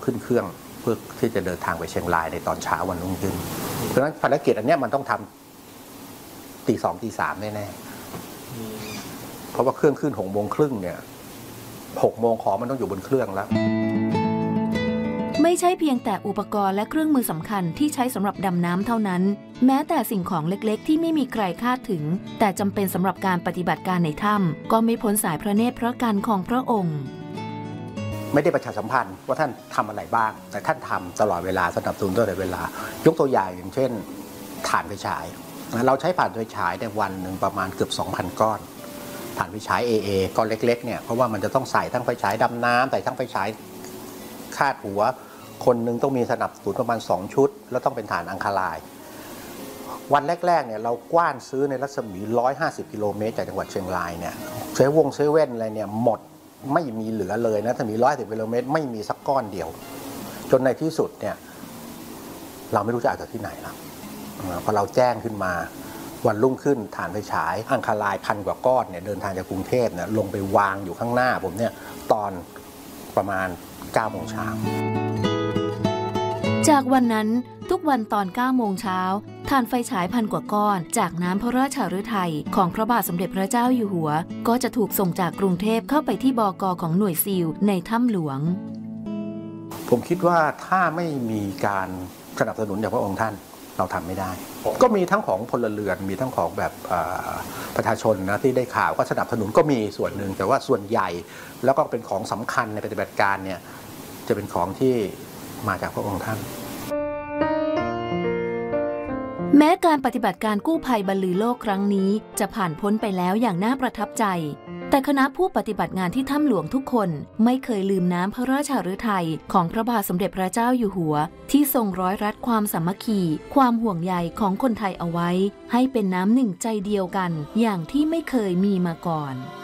ขึ้นเครื่องเพื่อที่จะเดินทางไปเชียงรายในตอนเช้าวันรุ่งขึ้นเพราะฉะนั้นภารกิจอันนี้มันต้องทำตี 2 ตี 3แน่ๆเพราะว่าเครื่องขึ้น6:30เนี่ย6 โมงของมันต้องอยู่บนเครื่องแล้วไม่ใช่เพียงแต่อุปกรณ์และเครื่องมือสำคัญที่ใช้สำหรับดำน้ำเท่านั้นแม้แต่สิ่งของเล็กๆที่ไม่มีใครคาดถึงแต่จำเป็นสำหรับการปฏิบัติการในถ้ำก็ไม่พ้นสายพระเนตรพระกันของพระองค์ไม่ได้ประชาสัมพันธ์ว่าท่านทำอะไรบ้างแต่ท่านทำตลอดเวลาสนับสนุนตลอดเวลายกตัวอย่างอย่างเช่นถ่านไฟฉายเราใช้ถ่านไฟฉายในวันหนึ่งประมาณเกือบ 2,000 ก้อนถ่านไฟฉาย AA ก้อนเล็กๆเนี่ยเพราะว่ามันจะต้องใส่ทั้งไฟฉายดำน้ำใส่ทั้งไฟฉายคาดหัวคนหนึ่งต้องมีสนับสนุนประมาณ2 ชุดแล้วต้องเป็นถ่านอังคารายวันแรกๆเนี่ยเรากว้านซื้อในรัศมี150 กิโลเมตรจากจังหวัดเชียงรายเนี่ยเซเว่นอะไรเนี่ยหมดไม่มีเหลือเลยนะถ้ามี110 กิโลเมตรไม่มีสักก้อนเดียวจนในที่สุดเนี่ยเราไม่รู้จะเอาจากที่ไหนแล้วพอเราแจ้งขึ้นมาวันรุ่งขึ้นถ่านไฟฉายอังคาราย1,000 กว่าก้อนเนี่ยเดินทางจากกรุงเทพเนี่ยลงไปวางอยู่ข้างหน้าผมเนี่ยตอนประมาณ 9 โมงเช้าจากวันนั้นทุกวันตอน 9 โมงเช้าถ่านไฟฉาย1,000 กว่าก้อนจากน้ำพระราชฤทัยของพระบาทสมเด็จพระเจ้าอยู่หัวก็จะถูกส่งจากกรุงเทพเข้าไปที่บก.ของหน่วยซีลในถ้ำหลวงผมคิดว่าถ้าไม่มีการสนับสนุนจากพระองค์ท่านเราทำไม่ได้ก็มีทั้งของพลเรือนมีทั้งของแบบประชาชนนะที่ได้ข่าวก็สนับสนุนก็มีส่วนหนึ่งแต่ว่าส่วนใหญ่แล้วก็เป็นของสำคัญในปฏิบัติการเนี่ยจะเป็นของที่มาจากพระองค์ท่านแม้การปฏิบัติการกู้ภัยบรรลือโลกครั้งนี้จะผ่านพ้นไปแล้วอย่างน่าประทับใจแต่คณะผู้ปฏิบัติงานที่ถ้ำหลวงทุกคนไม่เคยลืมน้ำพระราชฤทัยของพระบาทสมเด็จพระเจ้าอยู่หัวที่ทรงร้อยรัดความสามัคคีความห่วงใยของคนไทยเอาไว้ให้เป็นน้ำหนึ่งใจเดียวกันอย่างที่ไม่เคยมีมาก่อน